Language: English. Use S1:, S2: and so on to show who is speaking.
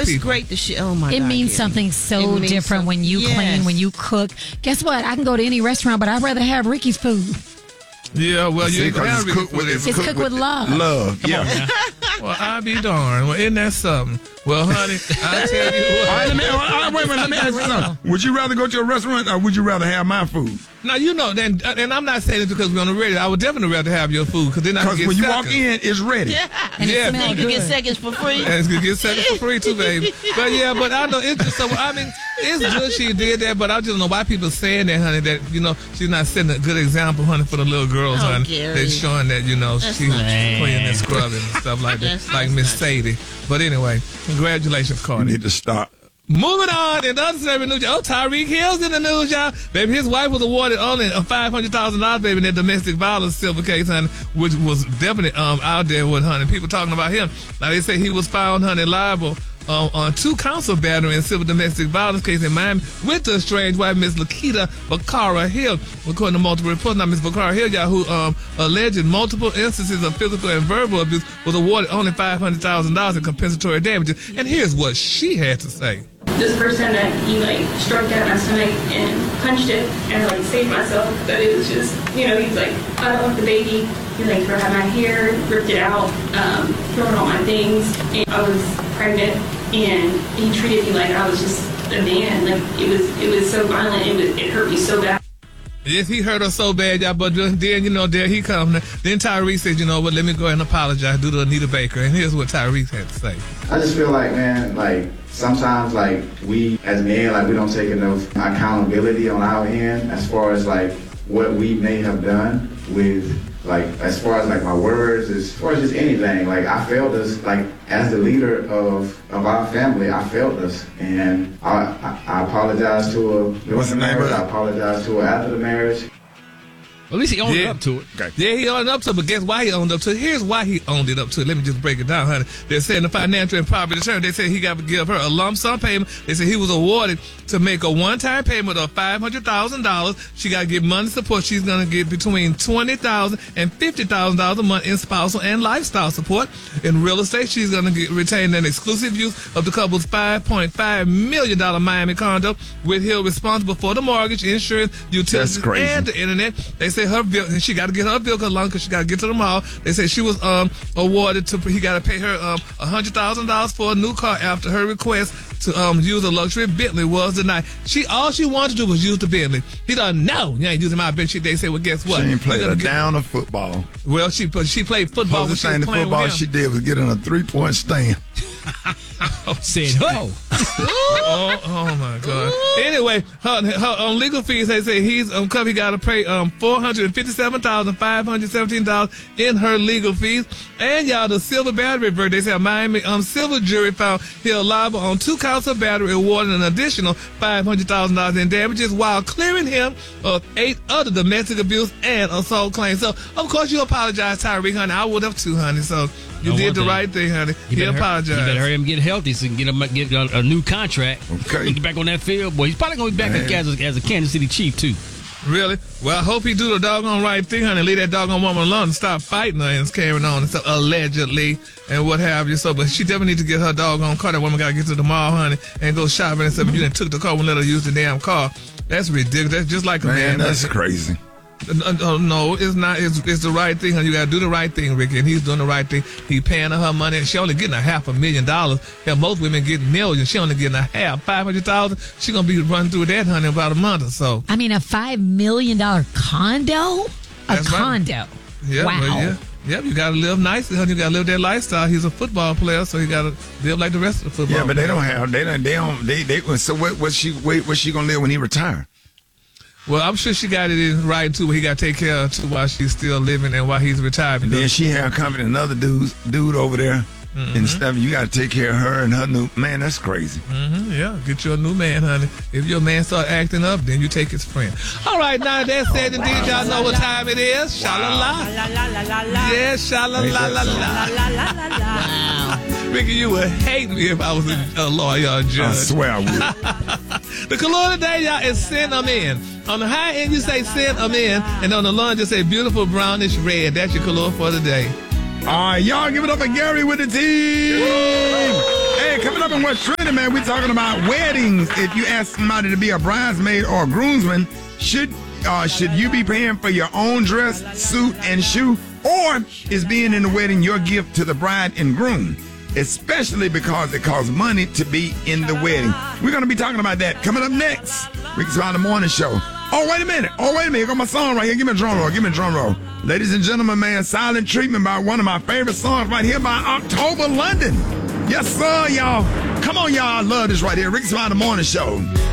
S1: people.
S2: Great to share. Oh my God.
S3: It means something so different when you clean, when you cook. Guess what? I can go to any restaurant, but I'd rather have Ricky's food.
S1: Yeah, well, you ain't
S4: it's cooked
S3: with love.
S4: Love, yeah.
S1: Well, I'll be darned. Well, isn't that something? Well, honey, I'll tell you what.
S4: All right, wait a minute. Let me ask you something. Would you rather go to a restaurant or would you rather have my food?
S1: Now, you know, and I'm not saying it because we're on the radio. I would definitely rather have your food because then I can get
S4: when you
S1: seconds.
S4: walk in, it's ready.
S2: Yeah.
S3: And it smells
S2: you
S3: good.
S2: get seconds for free.
S1: And you get seconds for free too, baby. But yeah, but I know it's just so. I mean, it's good she did that, but I just don't know why people saying that, honey. That she's not setting a good example, honey, for the little girls, honey.
S2: Gary.
S1: They're showing that she's cleaning and scrubbing and stuff like that, like Miss Sadie. But anyway, congratulations, Cardi.
S4: You need to stop.
S1: Moving on, in other celebrity news, Tyreek Hill's in the news, y'all. Baby, his wife was awarded only $500,000, baby, in that domestic violence civil case, honey, which was definitely out there with, honey. People talking about him. Now, they say he was found, honey, liable on 2 counts of battery and civil domestic violence case in Miami with the strange wife, Miss Lakita Bakara Hill. According to multiple reports, now Miss Bakara Hill, y'all, who alleged multiple instances of physical and verbal abuse, was awarded only $500,000 in compensatory damages. And here's what she had to say.
S5: This first time that he struck at my stomach and punched it and saved myself, but it was just, he's like, I don't want the baby. He grabbed my hair, ripped it out, throwing all my things. And I was pregnant, and he treated me like I was just a man. It was so violent. It hurt me so bad.
S1: Yes, he hurt her so bad, y'all, but then, there he comes. Then Tyrese said, you know what, let me go ahead and apologize due to Anita Baker. And here's what Tyrese had to say.
S6: I just feel like, man, sometimes, we as men, we don't take enough accountability on our end as far as, what we may have done with, as far as, my words, as far as just anything. I failed us, as the leader of our family, I failed us. And I apologize to her during the marriage. I apologize to her after the marriage.
S7: At least he owned up to it.
S1: Okay. Yeah, he owned up to it, but guess why he owned up to it? Here's why he owned it up to it. Let me just break it down, honey. They're saying the financial and property attorney, they said he got to give her a lump sum payment. They said he was awarded to make a one-time payment of $500,000. She got to get money support. She's going to get between $20,000 and $50,000 a month in spousal and lifestyle support. In real estate, she's going to retain an exclusive use of the couple's $5.5 million Miami condo, with Hill responsible for the mortgage, insurance, utilities, and the internet. They say her bill, and she got to get her bill along because she got to get to the mall. They say she was awarded he got to pay her $100,000 for a new car after her request to use a luxury Bentley was denied. All she wanted to do was use the Bentley. He done, no, you ain't using my Bentley. They say, well, guess what?
S4: She ain't played a down of football.
S1: Well, she played football.
S4: The thing the football she did was get in a 3-point stand.
S7: Said,
S1: oh my God. Anyway, her legal fees, they say he got to pay $457,517 in her legal fees. And y'all, the silver battery verdict, they say a Miami civil jury found Hill liable on 2 counts of battery, awarding an additional $500,000 in damages while clearing him of 8 other domestic abuse and assault claims. So, of course, you apologize, Tyreek, honey. I would have too, honey. So you did the right thing, honey. He apologized.
S7: You better hurry him get healthy so he can get a new contract.
S4: Okay.
S7: Get back on that field. Boy, he's probably going to be back as a Kansas City Chief, too.
S1: Really? Well, I hope he do the doggone right thing, honey. Leave that doggone woman alone and stop fighting her and carrying on and stuff, allegedly, and what have you. So, but she definitely need to get her doggone car. That woman got to get to the mall, honey, and go shopping and stuff. If you didn't took the car, won't let her use the damn car. That's ridiculous. That's just like a man.
S4: That's crazy.
S1: No, it's not. It's the right thing. You got to do the right thing, Ricky, and he's doing the right thing. He paying her money. She only getting $500,000. Hell, most women getting millions. She only getting $500,000. She gonna be running through that, honey, in about a month or so.
S3: I mean, a $5 million condo.
S1: That's
S3: condo.
S1: Right. Yeah,
S3: wow.
S1: Well, yeah, you got to live nicely, honey. You got to live that lifestyle. He's a football player, so he got to live like the rest of the football.
S4: Yeah, but
S1: players.
S4: So what's she gonna live when he retire?
S1: Well, I'm sure she got it in writing too. But he got to take care of too while she's still living and while he's retired.
S4: And then she had company another dude over there. Mm-hmm. And stuff. You got to take care of her and her new man. That's crazy.
S1: Mm-hmm, yeah, get you a new man, honey. If your man start acting up, then you take his friend. All right, now that said, indeed, y'all know what time it is. Sha-la-la. Yeah, sha-la-la-la-la. Wow. Ricky, you would hate me if I was a lawyer or a judge.
S4: I swear I would.
S1: The color today, y'all, is send them in. On the high end, you say send them in. And on the low end, you say beautiful brownish red. That's your color for today.
S4: All right, y'all give it up for Gary with the team. Hey, Hey, coming up in West Trinity, man, we're talking about weddings. If you ask somebody to be a bridesmaid or a groomsman, should you be paying for your own dress, suit, and shoe? Or is being in the wedding your gift to the bride and groom? Especially because it costs money to be in the wedding. We're going to be talking about that coming up next. Ricky Smiley the Morning Show. Oh, wait a minute. Here got my song right here. Give me a drum roll. Ladies and gentlemen, man, Silent Treatment by one of my favorite songs right here by October London. Yes, sir, y'all. Come on, y'all. I love this right here. Ricky Smiley the Morning Show.